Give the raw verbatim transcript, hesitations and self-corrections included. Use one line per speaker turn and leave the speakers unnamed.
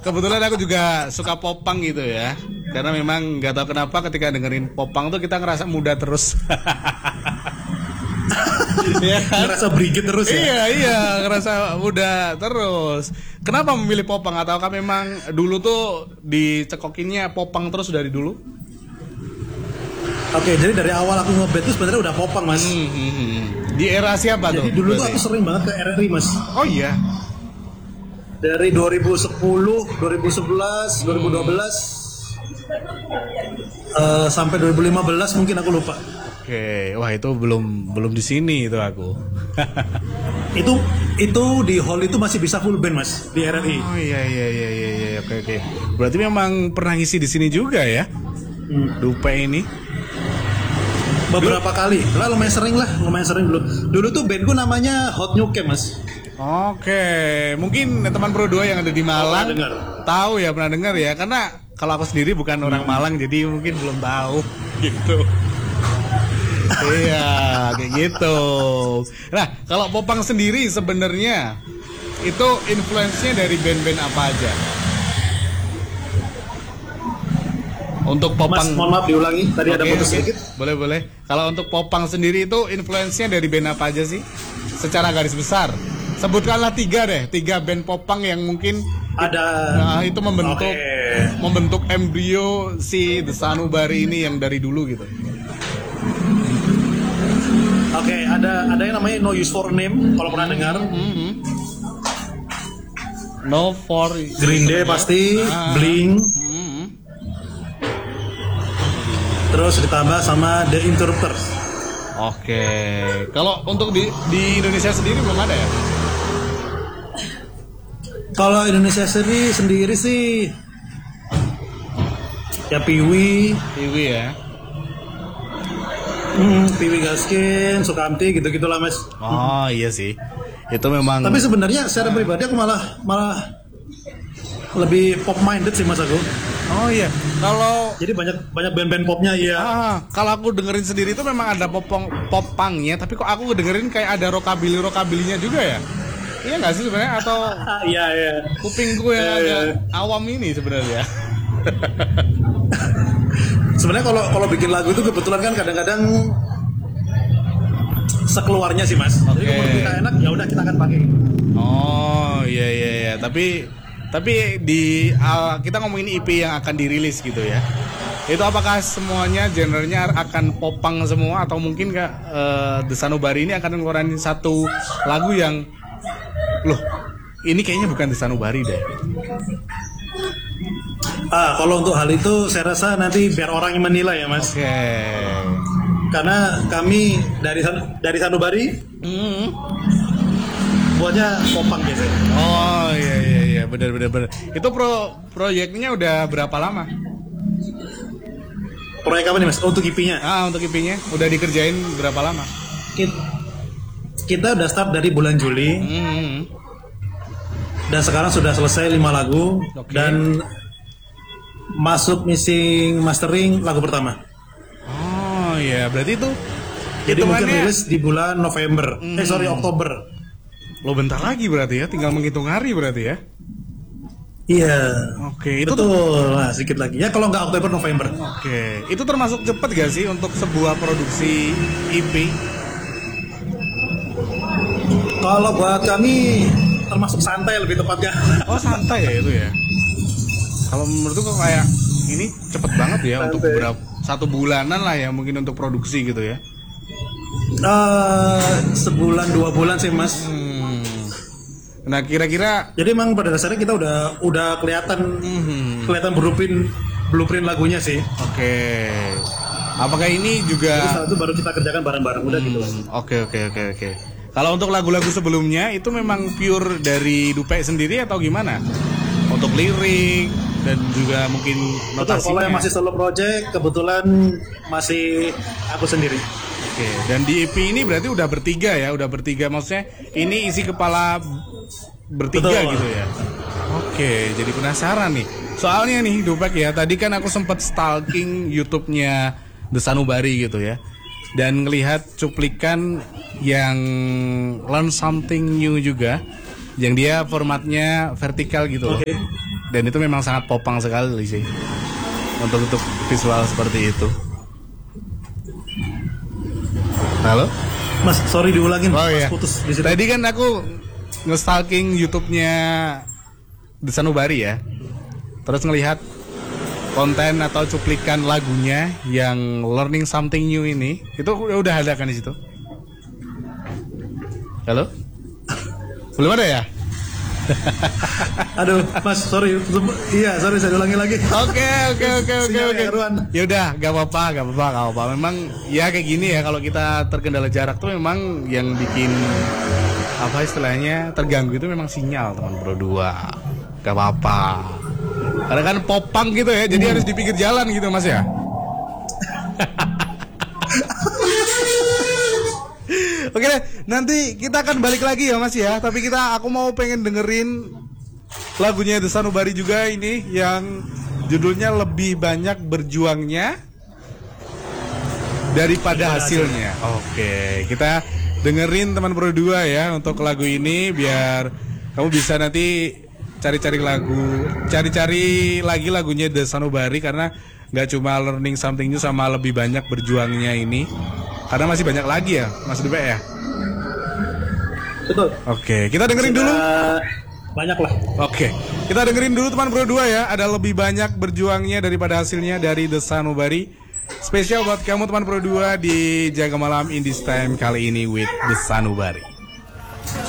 kebetulan aku juga suka popang gitu ya. Karena memang nggak tahu kenapa ketika dengerin popang tuh kita ngerasa muda terus.
Ya kan? Ngerasa brigit terus ya.
Iya iya ngerasa muda terus. Kenapa memilih popang? Ataukah memang dulu tuh dicekokinnya popang terus dari dulu?
Oke, jadi dari awal aku ngeband itu sebenarnya udah popang mas.
Hmm, hmm, hmm. Di era siapa
jadi
tuh?
Jadi dulu
berarti?
tuh aku sering banget ke R R I mas.
Oh iya.
Dari dua ribu sepuluh, dua ribu sebelas, dua ribu dua belas uh, sampai dua ribu lima belas mungkin aku lupa.
Oke, wah itu belum belum di sini itu aku.
itu itu di hall itu masih bisa full band mas di R R I.
Oh iya iya iya iya iya oke oke. Berarti memang pernah ngisi di sini juga ya? Hmm. Dupe ini.
Beberapa dulu, kali, lah lumayan sering lah, lumayan sering dulu. Dulu tuh bandku namanya Hot New Camp mas.
Oke, mungkin teman Pro dua yang ada di Malang oh, tahu ya, pernah dengar ya. Karena kalau aku sendiri bukan hmm. orang Malang, jadi mungkin belum tahu gitu. Iya, kayak gitu. Nah, kalau popang sendiri sebenarnya itu influence-nya dari band-band apa aja? Untuk popang,
Mas, mohon maaf diulangi. Tadi okay, ada putus okay. sedikit.
Boleh boleh. Kalau untuk popang sendiri itu influence-nya dari band apa aja sih? Secara garis besar. Sebutkanlah tiga deh, tiga band popang yang mungkin
ada.
Nah, itu membentuk okay. membentuk embrio si The Sanubari ini yang dari dulu gitu.
Oke, okay, ada ada yang namanya No Use for Name kalau pernah dengar.
Mm-hmm. No for
Green Day pasti, ah. Blink. Mm-hmm. Terus ditambah sama The Interrupters.
Oke, kalau untuk di di Indonesia sendiri belum ada ya?
Kalau Indonesia sendiri sendiri sih ya Piwi,
Piwi ya.
Hmm, Piwi Gaskin, Sukamti gitu-gitulah mas.
Oh iya sih, itu memang.
Tapi sebenarnya secara pribadi aku malah malah lebih pop minded sih mas aku.
Oh iya, kalau
jadi banyak banyak band-band popnya ya.
Ah, kalau aku dengerin sendiri itu memang ada popong popangnya, tapi kok aku dengerin kayak ada rockabilly rockabilinya juga ya? Iya nggak sih sebenarnya atau?
Iya iya.
Kupingku yang yeah, agak yeah. awam ini sebenarnya.
Sebenarnya kalau kalau bikin lagu itu kebetulan kan kadang-kadang sekeluarnya sih mas. Okay. Jadi kalau kita enak ya udah kita akan pakai.
Oh iya iya iya, tapi tapi di uh, kita ngomongin E P yang akan dirilis gitu ya. Itu apakah semuanya genrenya akan popang semua atau mungkin kak uh, The Sanubari ini akan ngeluarin satu lagu yang loh ini kayaknya bukan The Sanubari deh.
Ah, kalau untuk hal itu saya rasa nanti biar orang yang menilai ya mas.
Oke. Okay.
Karena kami dari dari Sanubari mm-hmm. buatnya popang biasanya.
Oh iya iya iya benar benar benar. Itu pro proyeknya udah berapa lama?
Proyek apa nih mas? Oh, untuk I P-nya?
Ah untuk I P-nya udah dikerjain berapa lama?
Kita, kita udah start dari bulan Juli. Mm-hmm. Dan sekarang sudah selesai lima lagu okay. dan masuk mixing mastering lagu pertama.
Oh iya, berarti itu
jadi mungkin rilis di bulan November. Hmm. Eh sorry Oktober.
Lo bentar lagi berarti ya, tinggal menghitung hari berarti ya.
Iya.
Oke, itu
betul. Tuh... Nah, sedikit lagi. Ya kalau nggak Oktober November.
Oke, itu termasuk cepat gak sih untuk sebuah produksi E P?
Kalau buat kami termasuk santai lebih tepatnya.
Oh santai ya itu ya. Kalau menurutku kok kayak ini cepet banget ya santai. Untuk berapa satu bulanan lah ya mungkin untuk produksi gitu ya.
Uh, sebulan dua bulan sih mas.
Hmm. Nah kira-kira.
Jadi emang pada dasarnya kita udah udah kelihatan hmm. kelihatan blueprint blueprint lagunya sih.
Oke. Okay. Apakah ini juga?
Jadi setelah itu baru kita kerjakan bareng-bareng udah hmm. gitu.
Oke oke oke oke. Kalau untuk lagu-lagu sebelumnya itu memang pure dari Dupe sendiri atau gimana? Untuk lirik dan juga mungkin notasinya.
Kalau yang masih solo project kebetulan masih aku sendiri.
Oke, dan di E P ini berarti udah bertiga ya, udah bertiga maksudnya ini isi kepala bertiga betul. Gitu ya. Oke, jadi penasaran nih. Soalnya nih Dupek ya, tadi kan aku sempat stalking YouTube-nya The Sanubari gitu ya. Dan ngelihat cuplikan yang Learn Something New juga, yang dia formatnya vertikal gitu.
Okay.
Dan itu memang sangat popang sekali sih untuk untuk visual seperti itu. Halo?
Mas, sorry diulangin.
Oh
Mas
iya.
putus di situ.
Tadi kan aku nge-stalking YouTube-nya The Sanubari ya. Terus ngelihat konten atau cuplikan lagunya yang Learning Something New ini. Itu udah ada kan di situ? Halo? Belum ada ya?
Aduh, Mas, sorry. Iya, sorry saya ulangi lagi.
Oke, oke, oke, oke,
Sinyal
oke.
keruan.
Ya udah, gak apa-apa, gak apa-apa, gak apa-apa. Memang ya kayak gini ya, kalau kita terkendala jarak tuh memang yang bikin apa istilahnya terganggu itu memang sinyal, teman bro dua. Gak apa-apa. Karena kan popang gitu ya, jadi hmm. harus di pinggir jalan gitu Mas ya. Oke deh, nanti kita akan balik lagi ya Mas ya. Tapi kita, aku mau pengen dengerin lagunya The Sanubari juga ini yang judulnya Lebih Banyak Berjuangnya Daripada Hasilnya. Oke, kita dengerin teman pro dua ya untuk lagu ini biar kamu bisa nanti cari-cari lagu, cari-cari lagi lagunya The Sanubari karena nggak cuma Learning Something New sama Lebih Banyak Berjuangnya ini. Karena masih banyak lagi ya, Mas Dube ya.
Betul.
Oke, kita dengerin dulu.
Banyak lah.
Oke, kita dengerin dulu teman pro dua ya. Ada Lebih Banyak Berjuangnya Daripada Hasilnya dari The Sanubari. Spesial buat kamu teman pro dua di Jaga Malam in this time kali ini with The Sanubari.